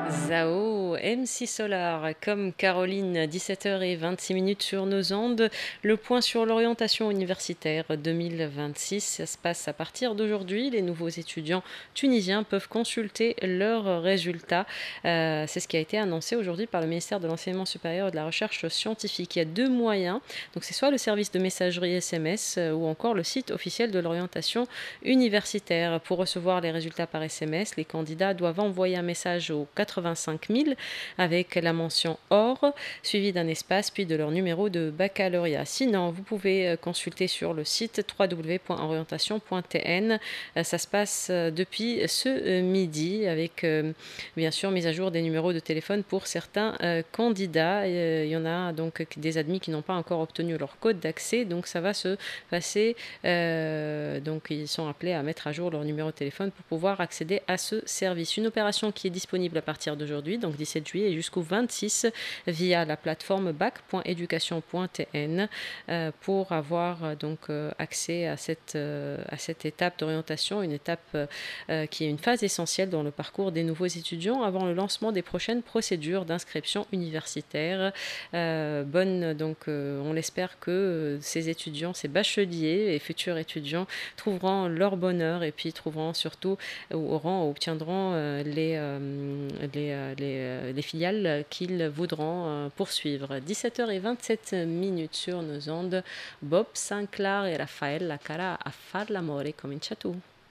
Zao, MC Solar, comme Caroline, 17h26 sur nos ondes. Le point sur l'orientation universitaire 2026, ça se passe à partir d'aujourd'hui. Les nouveaux étudiants tunisiens peuvent consulter leurs résultats. C'est ce qui a été annoncé aujourd'hui par le ministère de l'Enseignement supérieur et de la Recherche scientifique. Il y a deux moyens. Donc c'est soit le service de messagerie SMS ou encore le site officiel de l'orientation universitaire. Pour recevoir les résultats par SMS, les candidats doivent envoyer un message au 85 000 avec la mention or, suivi d'un espace, puis de leur numéro de baccalauréat. Sinon, vous pouvez consulter sur le site www.orientation.tn. Ça se passe depuis ce midi avec bien sûr mise à jour des numéros de téléphone pour certains candidats. Il y en a donc des admis qui n'ont pas encore obtenu leur code d'accès, donc ça va se passer. Donc ils sont appelés à mettre à jour leur numéro de téléphone pour pouvoir accéder à ce service. Une opération qui est disponible à partir d'aujourd'hui, donc 17 juillet et jusqu'au 26, via la plateforme bac.education.tn pour avoir donc accès à cette étape d'orientation, une étape qui est une phase essentielle dans le parcours des nouveaux étudiants avant le lancement des prochaines procédures d'inscription universitaire. On l'espère que ces étudiants, ces bacheliers et futurs étudiants trouveront leur bonheur et puis trouveront surtout ou obtiendront les filiales qu'ils voudront poursuivre. 17h27 sur nos ondes. Bob Sinclair et Raphaël Lacara a far l'amore comincia tu.